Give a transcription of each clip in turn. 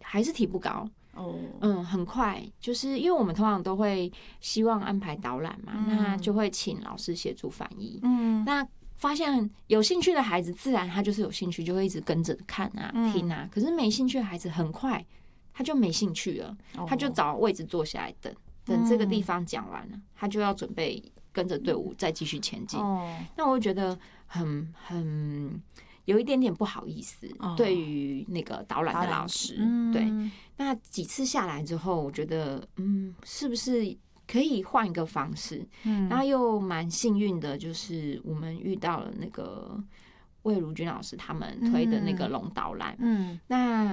还是提不高。很快，就是因为我们通常都会希望安排导览嘛，那就会请老师协助翻译。那发现有兴趣的孩子，自然他就是有兴趣，就会一直跟着看啊、听啊。可是没兴趣的孩子，很快他就没兴趣了，他就找位置坐下来等这个地方讲完了，他就要准备跟着队伍再继续前进。那我觉得很有一点点不好意思，对于那个导览的老师。对，那几次下来之后，我觉得是不是可以换一个方式？然后又蛮幸运的，就是我们遇到了那个魏如君老师他们推的那个龙导览。那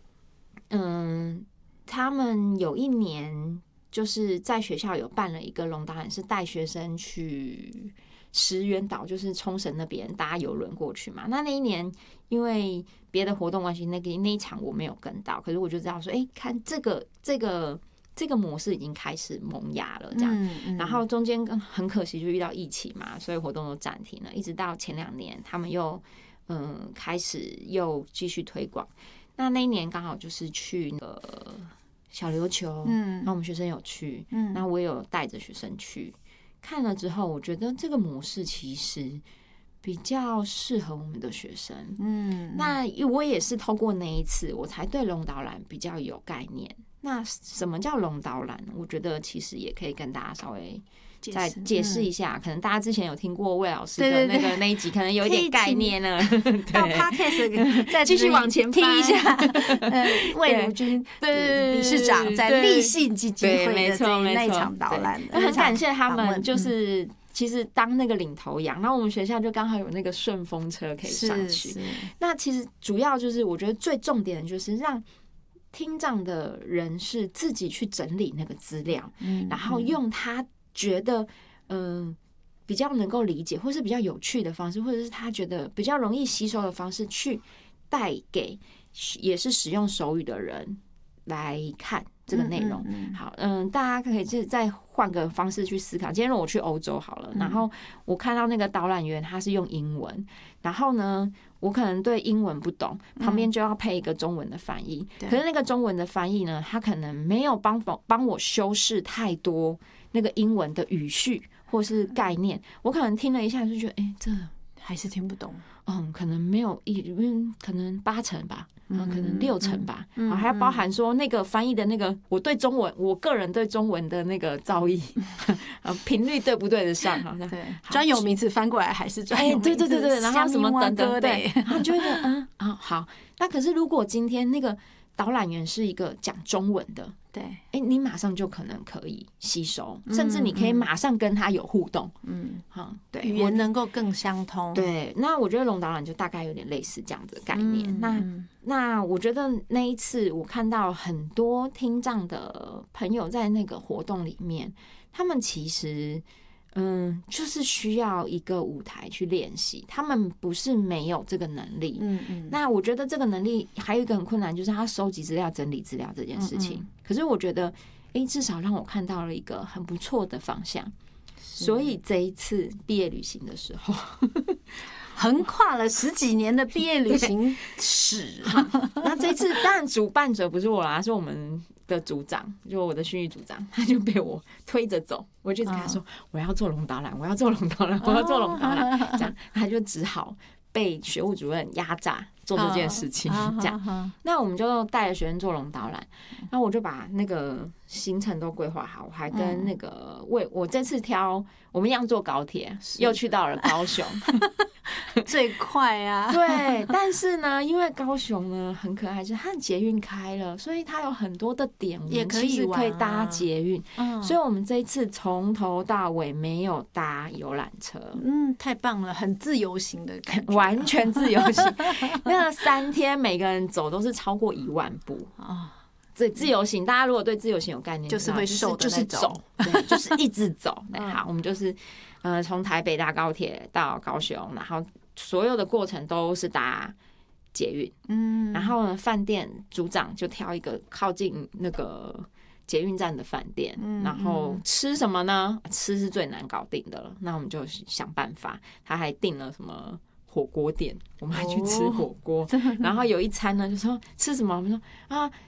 他们有一年就是在学校有办了一个龙导览，是带学生去石垣岛，就是冲绳那边搭邮轮过去嘛。那一年因为别的活动关系，那一场我没有跟到，可是我就知道说，看这个模式已经开始萌芽了，这样。然后中间很可惜就遇到疫情嘛，所以活动都暂停了，一直到前2年他们又开始又继续推广。那一年刚好就是去那个小琉球，然后我们学生有去，那我也有带着学生去。看了之后，我觉得这个模式其实比较适合我们的学生。那我也是透过那一次，我才对龙导览比较有概念。那什么叫龙导览？我觉得其实也可以跟大家稍微再解释一下。可能大家之前有听过魏老师的那一集，可能有一点概念了。 到 podcast 再继续往前听一下。魏如君理事长在立信基金会的那一场导览， 很感谢他们，就是其实当那个领头羊，然后我们学校就刚好有那个顺风车可以上去。那其实主要就是我觉得最重点的就是让听障的人是自己去整理那个资料，然后用他觉得比较能够理解或是比较有趣的方式，或者是他觉得比较容易吸收的方式去带给也是使用手语的人来看这个内容。好，大家可以再换个方式去思考。今天如果我去欧洲好了，然后我看到那个导览员他是用英文，然后呢我可能对英文不懂，旁边就要配一个中文的翻译。可是那个中文的翻译呢，他可能没有帮我修饰太多那个英文的语序或是概念，我可能听了一下就觉得，这还是听不懂。 可能没有可能80%吧，可能60%吧，还要包含说那个翻译的那个我对中文，我个人对中文的那个造诣，频率对不对得上？好像对专有名词翻过来还是专有名词， 对，然后什么等等，对，然后就会觉得好。那可是如果今天那个导览员是一个讲中文的， 对， 你马上就可能可以吸收，甚至你可以马上跟他有互动，对， 语言能够更相通。 对，那我觉得龙导览就大概有点类似这样子的概念。那我觉得那一次我看到很多听障的朋友在那个活动里面，他们其实就是需要一个舞台去练习，他们不是没有这个能力。那我觉得这个能力还有一个很困难，就是他收集资料、整理资料这件事情。可是我觉得，至少让我看到了一个很不错的方向。所以这一次毕业旅行的时候， 横跨了10几年的毕业旅行史。 那这次当然主办者不是我啦，是我们的组长，就我的训育组长，他就被我推着走，我就一直跟他说我要做龙导览，我要做龙导览，我要做龙导览，这样他就只好被学务主任压榨做这件事情，这样。那我们就带着学生做龙导览，然后我就把那个行程都规划好，我还跟那个我这次挑我们一样坐高铁，又去到了高雄。 最快啊！ 对，但是呢，因为高雄呢很可爱，就是它捷运开了，所以它有很多的点， 也可以可以搭捷运。所以我们这一次从头到尾没有搭游览车。 太棒了，很自由行的感觉， 完全自由行。那3天每个人走都是超过1万步啊！自由行，大家如果对自由行有概念， 就是会瘦的那种， 就是走，对，就是一直走。好，我们就是从台北搭高铁到高雄，然后所有的过程都是搭捷运。然后呢，饭店组长就挑一个靠近那个捷运站的饭店，然后吃什么呢？吃是最难搞定的了，那我们就想办法。他还订了什么火锅店，我们还去吃火锅。然后有一餐呢，就说吃什么？我们说